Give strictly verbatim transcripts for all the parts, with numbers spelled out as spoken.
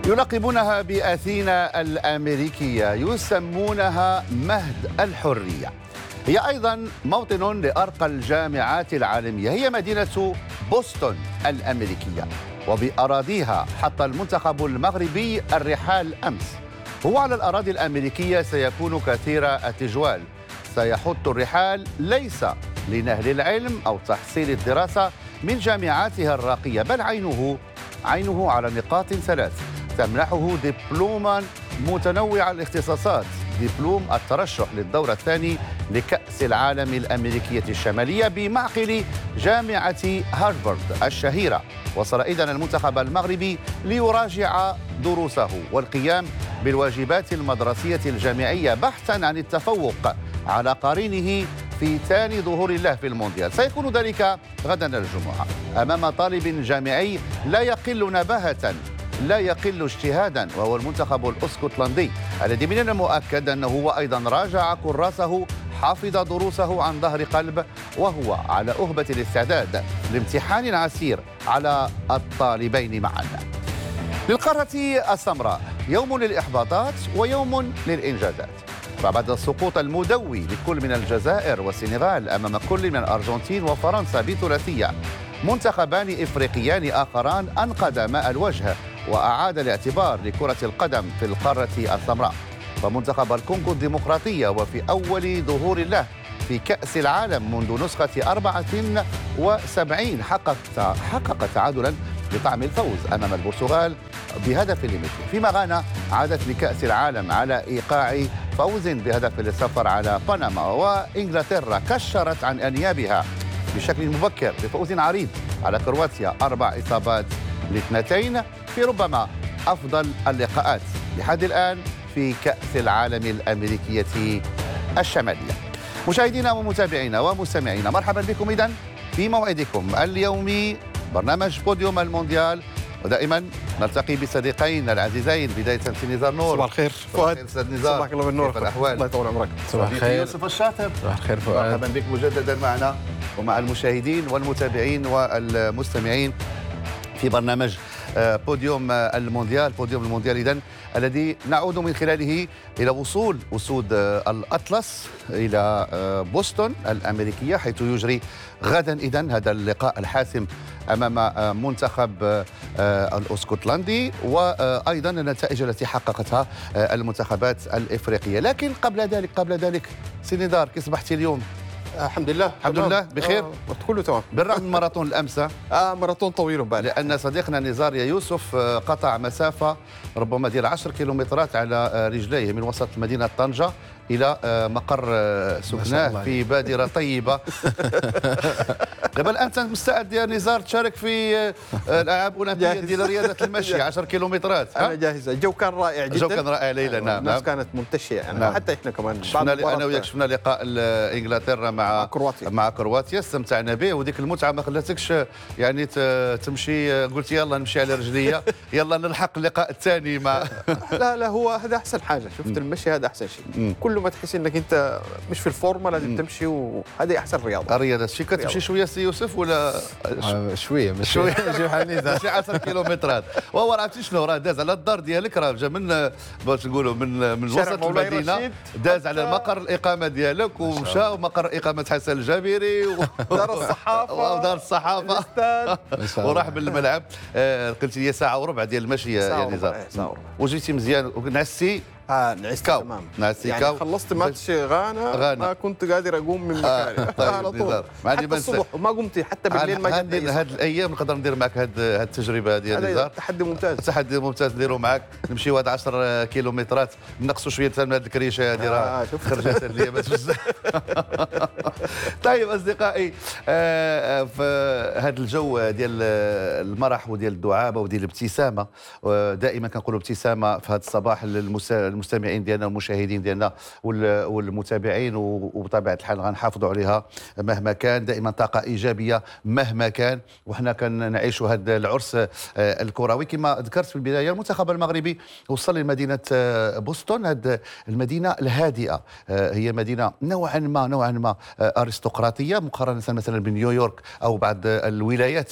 يلقبونها بأثينا الأمريكية، يسمونها مهد الحرية. هي أيضا موطن لأرقى الجامعات العالمية، هي مدينة بوسطن الأمريكية، وبأراضيها حط المنتخب المغربي الرحال أمس. هو على الأراضي الأمريكية سيكون كثير التجوال، سيحط الرحال ليس لنهل العلم أو تحصيل الدراسة من جامعاتها الراقية، بل عينه عينه على نقاط ثلاث تمنحه دبلوما متنوع الاختصاصات، دبلوم الترشح للدور الثاني لكأس العالم الأمريكية الشمالية بمعقل جامعة هارفارد الشهيرة. وصل إذن المنتخب المغربي ليراجع دروسه والقيام بالواجبات المدرسية الجامعية بحثا عن التفوق على قرينه في ثاني ظهور له في المونديال. سيكون ذلك غدا الجمعة أمام طالب جامعي لا يقل نباهة لا يقل اجتهادا، وهو المنتخب الاسكتلندي الذي من المؤكد أنه هو أيضا راجع كراسه، حافظ دروسه عن ظهر قلب، وهو على أهبة الاستعداد لامتحان عسير على الطالبين معا. للقارة السمراء يوم للإحباطات ويوم للإنجازات، فبعد السقوط المدوي لكل من الجزائر والسنغال أمام كل من الأرجنتين وفرنسا بثلاثية، منتخبان إفريقيان آخران أنقذ ماء الوجه وأعاد الاعتبار لكرة القدم في القارة السمراء. فمنتخب الكونغو الديمقراطية وفي أول ظهور له في كأس العالم منذ نسخة أربعة وسبعين حقق حقق تعادلا بطعم الفوز أمام البرتغال بهدف لمثله، فيما غانا عادت لكأس العالم على إيقاع فوز بهدف للسفر على بنما. وإنجلترا كشرت عن أنيابها بشكل مبكر بفوز عريض على كرواتيا أربع إصابات لاثنتين في ربما أفضل اللقاءات لحد الآن في كأس العالم الأمريكية الشمالية. مشاهدينا ومتابعينا ومستمعينا، مرحبا بكم إذن في موعدكم اليومي برنامج بوديوم المونديال، ودائما نلتقي بصديقين العزيزين. بداية سي نزار نور. صباح الخير فؤاد. استاذ نزار، صباح الله بالنور. كيف الأحوال؟ الله يطول عمرك. صباح الخير يوسف الشاطر. صباح الخير فؤاد. مرحبا بك مجددا معنا ومع المشاهدين والمتابعين والمستمعين في برنامج بوديوم المونديال. بوديوم المونديال إذن الذي نعود من خلاله إلى وصول أسود الأطلس إلى بوسطن الأمريكية، حيث يجري غدا إذن هذا اللقاء الحاسم أمام منتخب الاسكتلندي، وأيضا النتائج التي حققتها المنتخبات الإفريقية. لكن قبل ذلك قبل ذلك سي نزار، كيف صبحتي اليوم؟ الحمد لله الحمد لله بخير. آه كله تمام بالرغم من ماراثون الامس. اه ماراثون طويل بالك، لان صديقنا نزار يا يوسف قطع مسافه ربما ديال عشر كيلومترات على رجليه من وسط مدينه طنجه الى مقر سكناه في بادره طيبه. قبل انت مستعد يا نزار تشارك في الالعاب الاولمبيه ديال رياضه المشي عشر كيلومترات؟ انا جاهز. الجو كان رائع جدا. الجو كان رائع ليلى. نعم الناس كانت منتشيه يعني. نعم. حتى احنا كمان شفنا انا وياك شفنا لقاء انجلترا مع كرواتيا مع كرواتيا استمتعنا به، وذيك المتعه ما خلاتكش يعني تمشي، قلت يلا نمشي على رجليا يلا نلحق اللقاء الثاني مع لا لا هو هذا احسن حاجه. شفت المشي هذا احسن شيء. كل ما تحس انك انت مش في الفورمه لازم تمشي، وهذه احسن رياضه. الرياضه شي كتمشي شويه سي يوسف ولا آه شويه مش شويه ماشي عشر كيلومترات. وهو عرفتي شنو راه داز على الدار ديالك، راه جا من باش نقولوا من من وسط المدينه، داز على مقر الاقامه ديالك ومشى ومقر اقامه حسن الجابري ودار الصحافه ودار الصحافه وراح بالملعب. آه قلت لي ساعه وربع ديال المشي يا نزار. وجيتي مزيان ونعستي؟ اه نعست تمام. نعستي يعني خلصت ماتش غانا, غانا ما كنت قادر اقوم من مكاني. آه طيب على طول حتى الصبح وما قمت، حتى بالليل ما جيت. هذه الايام نقدر ندير معك هذه التجربه هذه يا نزار. تحدي ممتاز. تحدي ممتاز نديروا معك، نمشيو هاد عشر كيلومترات، نقصوا شويه من هذه الكريشه هذه راه خرجت لي بزاف. طيب اصدقائي، آه في هذا الجو ديال المرح وديال الدعابه وديال الابتسامه، دائما كنقولوا ابتسامه في هذا الصباح المستمعين ديالنا والمشاهدين ديالنا والمتابعين، وبطبيعه الحال غنحافظوا عليها مهما كان، دائما طاقه ايجابيه مهما كان. وحنا كنعيشوا هذا العرس الكروي كما ذكرت في البدايه. المنتخب المغربي وصل لمدينه بوسطن، هذه المدينه الهادئه، هي مدينه نوعا ما نوعا ما ارستقراطيه مقارنه مثلا بنيويورك او بعض الولايات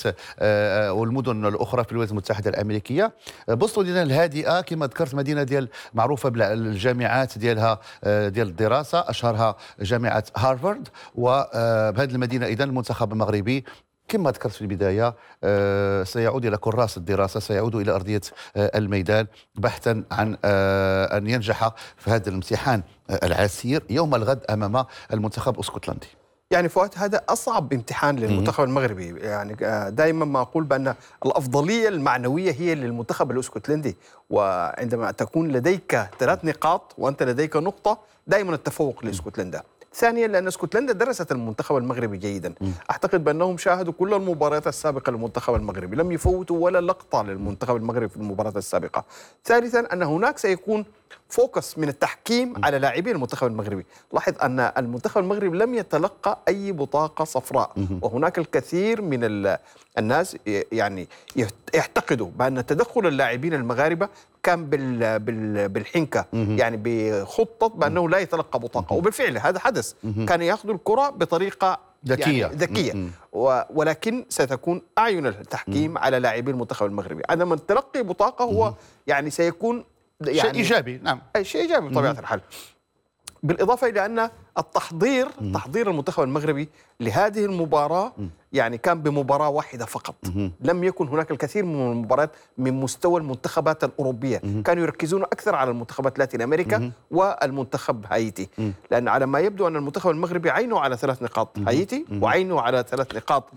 والمدن الاخرى في الولايات المتحده الامريكيه. بوسطن مدينه الهادئه كما ذكرت، مدينه ديال معروفه بالجامعات ديالها ديال الدراسه، اشهرها جامعه هارفارد. وبهذه المدينه اذا المنتخب المغربي كما ذكرت في البدايه سيعود الى كراس الدراسه، سيعود الى ارضيه الميدان بحثا عن ان ينجح في هذا الامتحان العسير يوم الغد امام المنتخب الاسكتلندي. يعني فؤاد، هذا أصعب امتحان للمنتخب المغربي. يعني دائما ما أقول بأن الأفضلية المعنوية هي للمنتخب الاسكتلندي، وعندما تكون لديك ثلاث نقاط وأنت لديك نقطة دائما التفوق لاسكتلندا. ثانيا لأن اسكتلندا درست المنتخب المغربي جيدا. أعتقد بأنهم شاهدوا كل المباريات السابقة للمنتخب المغربي، لم يفوتوا ولا لقطة للمنتخب المغربي في المباراة السابقة. ثالثا أن هناك سيكون فوكس من التحكيم على لاعبي المنتخب المغربي. لاحظ أن المنتخب المغربي لم يتلقى أي بطاقة صفراء، وهناك الكثير من الناس يعني يعتقدوا بأن تدخل اللاعبين المغاربة كان بالحنكة، يعني بخطة بأنه لا يتلقى بطاقة، وبالفعل هذا حدث. كان يأخذ الكرة بطريقة ذكية يعني ذكية، ولكن ستكون أعين التحكيم على لاعبي المنتخب المغربي. عندما تلقي بطاقة هو يعني سيكون يعني شيء إيجابي. نعم، شيء إيجابي بطبيعة الحال. بالإضافة إلى أن التحضير تحضير المنتخب المغربي لهذه المباراة يعني كان بمباراة واحدة فقط. لم يكن هناك الكثير من المباريات من مستوى المنتخبات الأوروبية. كانوا يركزون أكثر على المنتخبات لاتين أمريكا والمنتخب هايتي، لأن على ما يبدو أن المنتخب المغربي عينه على ثلاث نقاط هايتي وعينه على ثلاث نقاط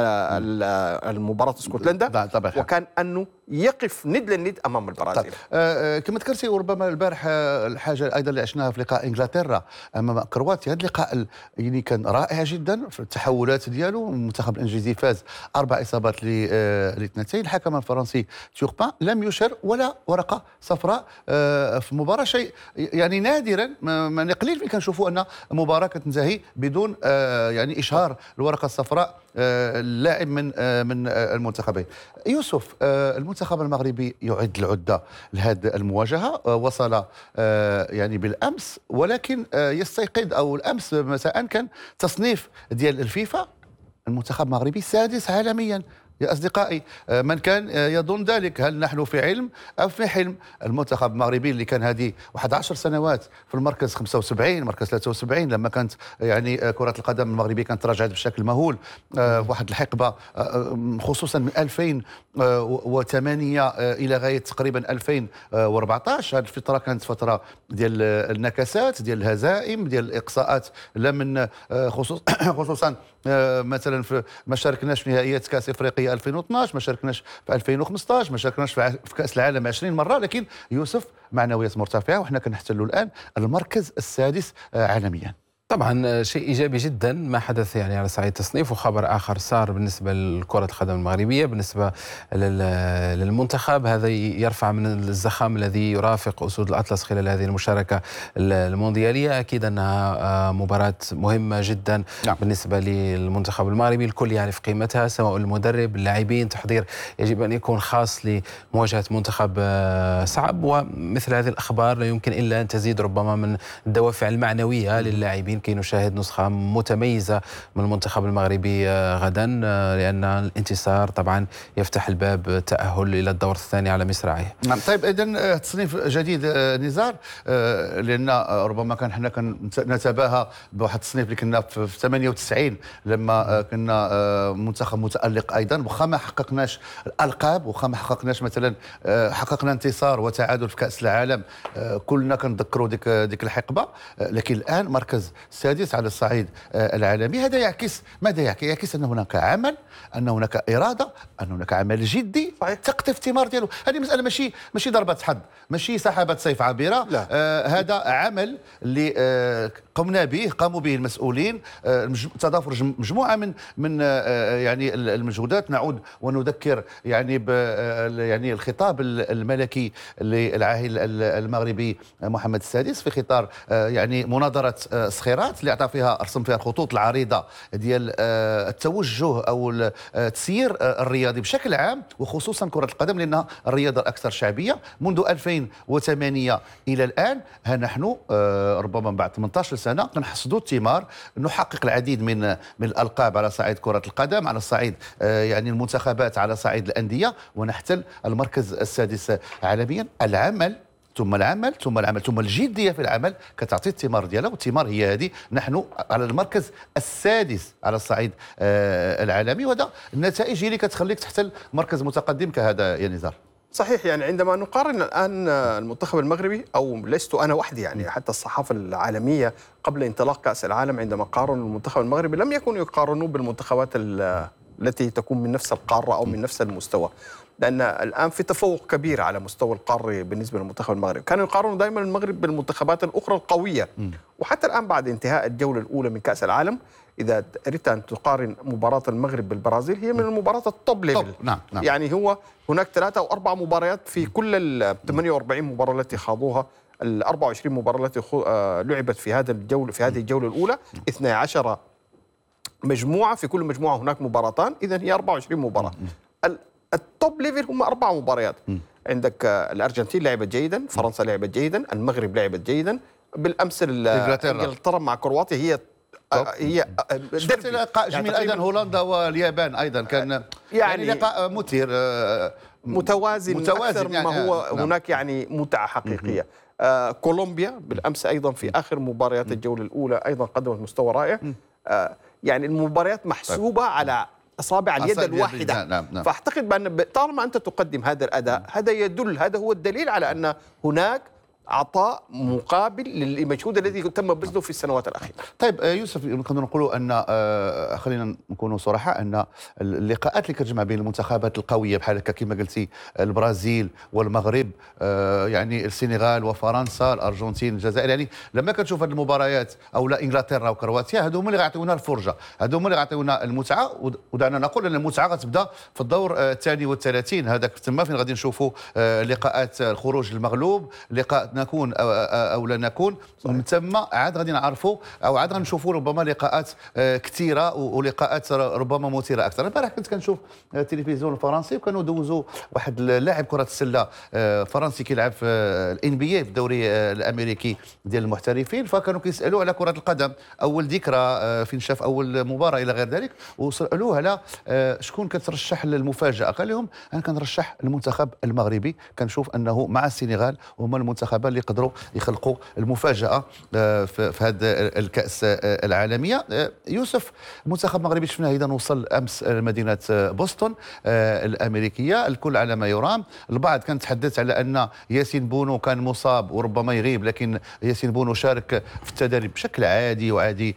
المباراة اسكتلندا، وكان أنه يقف ند للند أمام البرازيل. طيب. آه كما ذكرتي وربما البارح الحاجة أيضا اللي عشناها في لقاء إنجلترا أمام كرواتيا، هذا اللقاء يعني كان رائع جدا في التحولات ديالو. المنتخب الانجليزي فاز اربع اصابات لاثنتين. الحكم الفرنسي تيوربان لم يشر ولا ورقه صفراء في مباراه، شيء يعني نادرا، يعني قليل فين كنشوفوا ان مباراه كتنتهي بدون يعني اشهار الورقه الصفراء اللاعب من من المنتخبين. يوسف، المنتخب المغربي يعد العده لهذه المواجهه، وصل يعني بالامس، ولكن يستيقظ او الامس مساء كان تصنيف ديال الفيفا المنتخب المغربي سادس عالميا. يا أصدقائي، من كان يظن ذلك؟ هل نحن في علم أو في حلم؟ المنتخب المغربي اللي كان هذه واحد عشر سنوات في المركز خمسة وسبعين، مركز ثلاثة وسبعين، لما كانت يعني كرة القدم المغربية كانت تراجعت بشكل مهول في واحد الحقبة، خصوصا من ألفين وثمانية إلى غاية تقريبا ألفين وأربعطاش. هذه الفترة كانت فترة ديال النكسات، ديال الهزائم، ديال الإقصاءات، لا من خصوص خصوصا مثلا في ما شاركناش في نهائيات كاس افريقيا ألفين واثناش، ما شاركناش في ألفين وخمسطاش، ما شاركناش في كاس العالم عشرين مره. لكن يوسف، معنويات مرتفعه وحنا كنحتلوا الان المركز السادس عالميا. طبعا شيء ايجابي جدا ما حدث يعني على صعيد التصنيف. وخبر اخر صار بالنسبه لكره القدم المغربيه بالنسبه للمنتخب، هذا يرفع من الزخم الذي يرافق اسود الاطلس خلال هذه المشاركه الموندياليه. اكيد انها مباراه مهمه جدا. نعم. بالنسبه للمنتخب المغربي، الكل يعرف قيمتها، سواء المدرب، اللاعبين. تحضير يجب ان يكون خاص لمواجهه منتخب صعب، ومثل هذه الاخبار لا يمكن الا ان تزيد ربما من الدوافع المعنويه للاعبين كي نشاهد نسخة متميزة من المنتخب المغربي غدا، لأن الانتصار طبعا يفتح الباب التأهل إلى الدور الثاني على مصراعيه. نعم. طيب، إذن تصنيف جديد نزار، لأن ربما كان حنا كنتباهى بواحد التصنيف اللي كنا في ثمانية وتسعين لما كنا منتخب متألق أيضا، وخا ما حققناش الألقاب، وخا ما حققناش مثلا حققنا انتصار وتعادل في كأس العالم، كلنا كنذكروا ديك ديك الحقبة. لكن الآن مركز السادس على الصعيد العالمي. هذا يعكس ماذا يعكس؟ يعكس أن هناك عمل، أن هناك إرادة، أن هناك عمل جدي تقطف الثمار ديالو. هذه مسألة ماشي ماشي ضربة حظ، ماشي سحابة صيف عابرة. آه هذا عمل اللي آه قمنا به، قاموا به المسؤولين، آه تضافر مجموعة من من آه يعني المجهودات. نعود ونذكر يعني ب يعني الخطاب الملكي للعاهل المغربي محمد السادس في خطار آه يعني مناظرة آه صخيرات اللي أعطى فيها رسم فيها الخطوط العريضة ديال آه التوجه أو التسيير الرياضي بشكل عام، وخصوصا كرة القدم لأنها الرياضة الأكثر شعبية. منذ ألفين وثمانية إلى الآن ها نحن آه ربما بعد ثمانية عشر سنة نحصد الثمار، نحقق العديد من من الألقاب على صعيد كرة القدم، على صعيد آه يعني المنتخبات، على صعيد الأندية، ونحتل المركز السادس عالميا. العمل ثم العمل ثم العمل ثم الجديه في العمل كتعطي الثمار ديالها، والثمار هي هذه. نحن على المركز السادس على الصعيد آه العالمي، وهذا النتائج هي اللي كتخليك تحتل مركز متقدم كهذا يا نزار. صحيح. يعني عندما نقارن الآن المنتخب المغربي، أو لست أنا وحدي، يعني حتى الصحافة العالمية قبل انطلاق كأس العالم عندما قارنوا المنتخب المغربي لم يكونوا يقارنوا بالمنتخبات التي تكون من نفس القارة أو من نفس المستوى، لأن الآن في تفوق كبير على مستوى القارة بالنسبة للمنتخب المغربي. كانوا يقارنوا دائما المغرب بالمنتخبات الأخرى القوية، وحتى الآن بعد انتهاء الجولة الأولى من كأس العالم إذا أردت أن تقارن مباراة المغرب بالبرازيل هي من المباريات التوب ليفل. نعم نعم. يعني هو هناك ثلاثة أو أربع مباريات في كل ال ثمانية وأربعين مباراة التي خاضوها، ال أربعة وعشرين مباراة التي لعبت في هذا الجولة في هذه الجولة الأولى، اثنتي عشرة مجموعة، في كل مجموعة هناك مباراتان، إذا هي أربعة وعشرين مباراة. التوب ليفل هم أربع مباريات. عندك الأرجنتين لعبت جيدا، فرنسا لعبت جيدا، المغرب لعبت جيدا، بالأمس إنجلترا مع كرواتيا هي هي لقاء جميل ايضا. هولندا واليابان ايضا كان يعني, يعني لقاء مثير متوازن, متوازن اكثر يعني ما هو. نعم. هناك يعني متعه حقيقيه. آه كولومبيا بالامس ايضا في اخر مباريات الجوله الاولى ايضا قدمت مستوى رائع. آه يعني المباريات محسوبه على اصابع اليد الواحده. نعم نعم. فاعتقد بان طالما انت تقدم هذا الاداء هذا يدل، هذا هو الدليل على ان هناك عطاء مقابل للمجهود الذي تم بذله في السنوات الأخيرة. طيب يوسف، نقدر نقولوا أن خلينا نكونوا صراحة أن اللقاءات اللي كتجمع بين المنتخبات القوية بحال هكا كما قلتي البرازيل والمغرب، يعني السنغال وفرنسا، الأرجنتين، الجزائر، يعني لما كنشوف هذه المباريات أو لا إنجلترا وكرواتيا، هذو هما اللي غيعطيونا الفرجة، هذو هما اللي غيعطيونا المتعة. ودعنا نقول أن المتعة غتبدا في الدور الثاني والثلاثين، هذاك تما فين غادي نشوفوا لقاءات الخروج المغلوب، لقاء نكون أو, أو لا نكون. من ثم عاد غادي نعرفوا أو عاد غنشوفوا ربما لقاءات كثيرة ولقاءات ربما مثيرة أكثر. البارح كنت كنشوف التلفزيون الفرنسي وكانوا دوزوا واحد اللاعب كرة السلة فرنسي كيلعب في الان بي اي في الدوري الأمريكي ديال المحترفين، فكانوا كيسألوا على كرة القدم، أول ذكرى فين شاف أول مباراة إلى غير ذلك، وسألوه على شكون كترشح للمفاجأة، قال لهم أنا كنرشح المنتخب المغربي، كنشوف أنه مع السنغال هما المنتخبان اللي يقدروا يخلقوا المفاجأة في هذه الكأس العالمية. يوسف، المنتخب المغربي شفناه اذا وصل امس مدينة بوسطن الامريكية، الكل على ما يرام. البعض كان تحدث على ان ياسين بونو كان مصاب وربما يغيب، لكن ياسين بونو شارك في التدريب بشكل عادي وعادي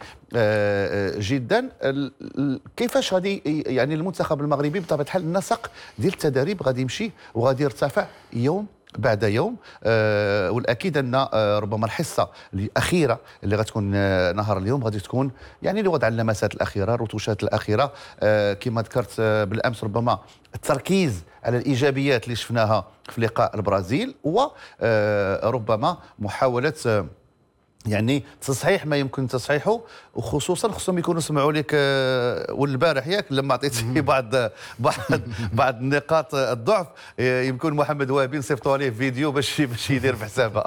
جدا. كيفاش غادي يعني المنتخب المغربي بطبيعة الحال النسق ديال التدريب غادي يمشي وغادي يرتفع يوم بعد يوم، آه والاكيد ان آه ربما الحصه الاخيره اللي غتكون آه نهار اليوم غادي تكون يعني لوضع اللمسات الاخيره، الرتوشات الاخيره، آه كما ذكرت آه بالامس، ربما التركيز على الايجابيات اللي شفناها في لقاء البرازيل، وربما محاوله آه يعني تصحيح ما يمكن تصحيحه، وخصوصا خصهم يكونوا سمعوا لك والبارح ياك لما عطيتي بعض بعض بعض نقاط الضعف، يمكن محمد وهبي نصيفطوا عليه فيديو باش باش يدير بحسابها.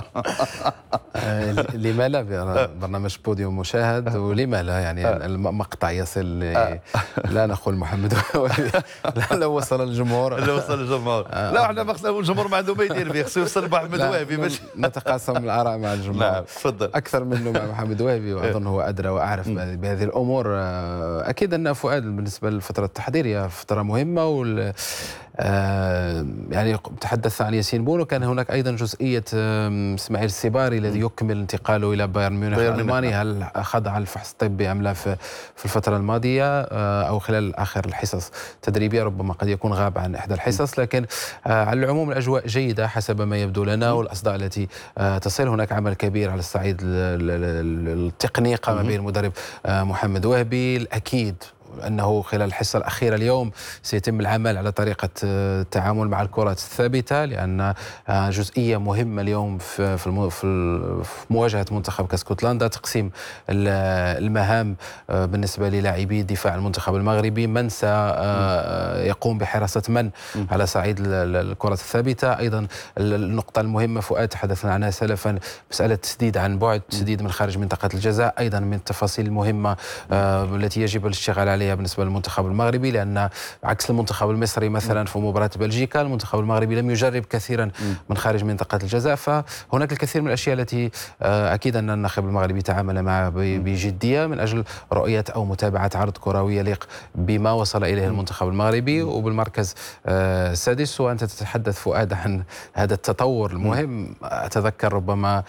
لما لا، برنامج بوديوم مشاهد، ولما لا يعني المقطع يصل لا نقول محمد وهبي، لا وصل للجمهور، لا وصل للجمهور، لا احنا الجمهور ما عنده ما يدير به، خصو يوصل محمد وهبي باش نتقاسم الاراء مع الجمهور. نعم تفضل. أكثر منه مع محمد وهبي، وأظن هو أدرى وأعرف بهذه الأمور. أكيد أن فؤاد بالنسبة للفترة التحضيرية فترة مهمة، وال يعني تحدث عن ياسين بونو، كان هناك أيضا جزئية إسماعيل السباري الذي يكمل انتقاله إلى بايرن ميونخ الألماني، هل خضع الفحص الطبي أم لا في الفترة الماضية أو خلال آخر الحصص التدريبية، ربما قد يكون غاب عن إحدى الحصص، لكن على العموم الأجواء جيدة حسب ما يبدو لنا والأصداء التي تصل. هناك عمل كبير على الصعيد التقني قام به المدرب محمد وهبي. الأكيد أنه خلال الحصة الأخيرة اليوم سيتم العمل على طريقة التعامل مع الكرات الثابتة، لأن جزئية مهمة اليوم في في مواجهة منتخب كاسكوتلندا، تقسيم المهام بالنسبة للاعبي دفاع المنتخب المغربي، من سيقوم بحراسة من على صعيد الكرات الثابتة. أيضا النقطة المهمة فؤاد تحدثنا عنها سلفا، مسألة التسديد عن بعد، تسديد من خارج منطقة الجزاء، أيضا من التفاصيل المهمة التي يجب الاشتغال عليها بالنسبة للمنتخب المغربي، لأن عكس المنتخب المصري مثلا في مباراة بلجيكا، المنتخب المغربي لم يجرب كثيرا من خارج منطقة الجزاء. فهناك الكثير من الأشياء التي أكيد أن الناخب المغربي تعامل معها بجدية من أجل رؤية أو متابعة عرض كروي يليق بما وصل إليه المنتخب المغربي. وبالمركز السادس، وأنت تتحدث فؤاد عن هذا التطور المهم، أتذكر ربما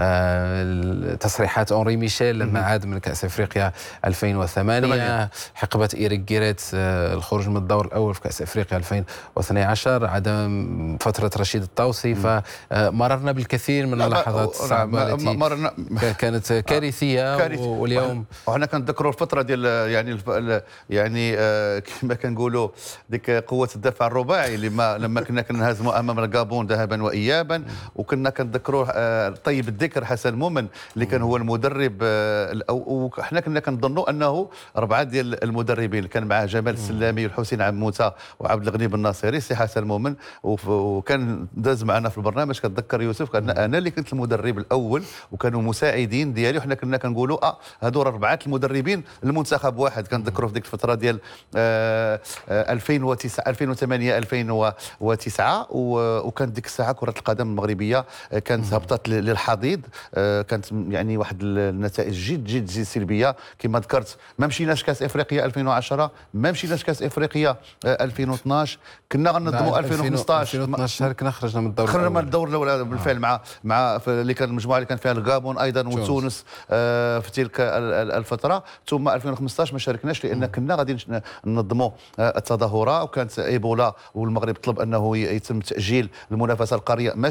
تصريحات أونري ميشيل لما عاد من كأس أفريقيا ألفين وثمانية، حقبة إيريك جيريت، الخروج من الدور الأول في كأس أفريقيا ألفين واثني عشر، عدم فترة رشيد الطوسي، فمررنا بالكثير من اللحظات الصعبة التي كانت كارثية. واليوم وحنا كنذكروا الفترة ديال يعني يعني كما كنقولوا ديك قوة الدفاع الرباعي لما لما كنا كنهزموا أمام الغابون ذهابا وإيابا، وكنا كنذكروا طيب الذكر حسن مومن اللي كان هو المدرب، وحنا كنا كنظنوا أنه أربعة ديال المدربين، كان معاه جمال السلامي والحسين عموته وعبد الغني بن ناصري، سي حسن مومن، وكان داز معنا في البرنامج. كتذكر يوسف كان انا اللي كنت المدرب الاول وكانوا مساعدين ديالي، وحنا كنا كنقولوا اه هذو اربعه المدربين المنتخب واحد. كنذكروا في ديك الفتره ديال آه ألفين وتسعة ألفين وثمانية ألفين وتسعة، وكانت ديك الساعه كره القدم المغربيه كانت هبطت للحضيض، آه كانت يعني واحد النتائج جد جد جد سلبيه. كما ذكرت ما مشيناش كاس افريقيا ألفين وعشرة، ما مشيناش كاس افريقيا ألفين واثناش، كنا غنضموا ألفين وخمسطاش ألفين واثناش كنا خرجنا من الدور خرجنا من الدور الاول بالفعل، مع مع اللي كان المجموعه اللي كان فيها الغابون ايضا وتونس آه في تلك الفتره. ثم ألفين وخمسطاش ما شاركناش لان كنا غادي ننظموا التظاهره، وكانت ايبولا والمغرب طلب انه يتم تاجيل المنافسه القاريه، ما